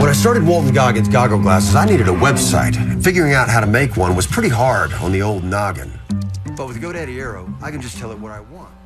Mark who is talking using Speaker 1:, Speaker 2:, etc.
Speaker 1: When I started Walton Goggins Goggle Glasses, I needed a website. Figuring out how to make one was pretty hard on the old noggin. But with GoDaddy Aero, I can just tell it what I want.